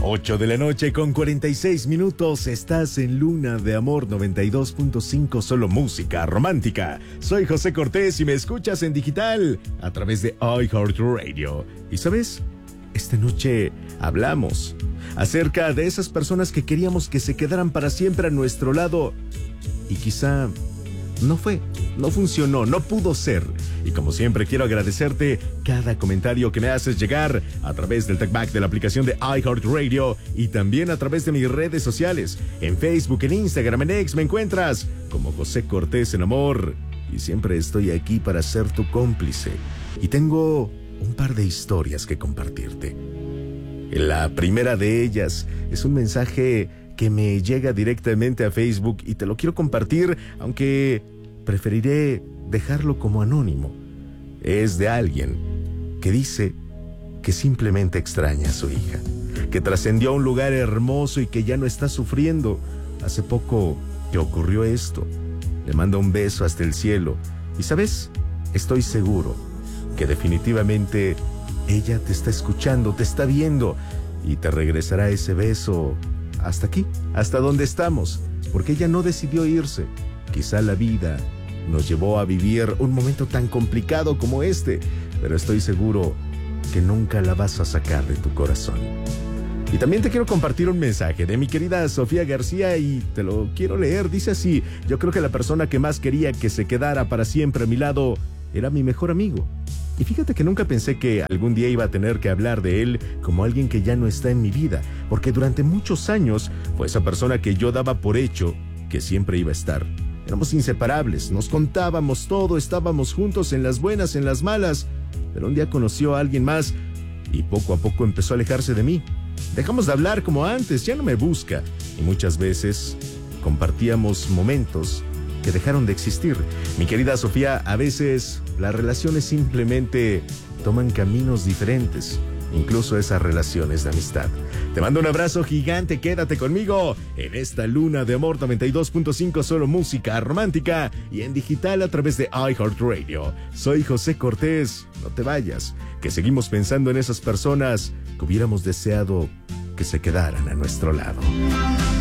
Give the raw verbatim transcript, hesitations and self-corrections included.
ocho de la noche con cuarenta y seis minutos. Estás en Luna de Amor noventa y dos punto cinco, solo música romántica. Soy José Cortés y me escuchas en digital a través de iHeartRadio. ¿Y sabes? Esta noche hablamos acerca de esas personas que queríamos que se quedaran para siempre a nuestro lado y quizá no fue, no funcionó, no pudo ser. Y como siempre quiero agradecerte cada comentario que me haces llegar a través del TalkBack de la aplicación de iHeartRadio y también a través de mis redes sociales. En Facebook, en Instagram, en X me encuentras como José Cortés en Amor. Y siempre estoy aquí para ser tu cómplice. Y tengo un par de historias que compartirte. La primera de ellas es un mensaje que me llega directamente a Facebook y te lo quiero compartir, aunque preferiré dejarlo como anónimo. Es de alguien que dice que simplemente extraña a su hija, que trascendió a un lugar hermoso y que ya no está sufriendo. Hace poco que ocurrió esto. Le manda un beso hasta el cielo. Y ¿sabes? Estoy seguro que definitivamente ella te está escuchando, te está viendo y te regresará ese beso hasta aquí, hasta donde estamos, porque ella no decidió irse. Quizá la vida nos llevó a vivir un momento tan complicado como este, pero estoy seguro que nunca la vas a sacar de tu corazón. Y también te quiero compartir un mensaje de mi querida Sofía García y te lo quiero leer. Dice así: yo creo que la persona que más quería que se quedara para siempre a mi lado era mi mejor amigo. Y fíjate que nunca pensé que algún día iba a tener que hablar de él como alguien que ya no está en mi vida, porque durante muchos años fue esa persona que yo daba por hecho que siempre iba a estar. Éramos inseparables, nos contábamos todo, estábamos juntos en las buenas, en las malas, pero un día conoció a alguien más y poco a poco empezó a alejarse de mí. Dejamos de hablar como antes, ya no me busca, y muchas veces compartíamos momentos que dejaron de existir. Mi querida Sofía, a veces las relaciones simplemente toman caminos diferentes, incluso esas relaciones de amistad. Te mando un abrazo gigante, quédate conmigo en esta Luna de Amor noventa y dos punto cinco, solo música romántica y en digital a través de iHeartRadio. Soy José Cortés, no te vayas, que seguimos pensando en esas personas que hubiéramos deseado que se quedaran a nuestro lado.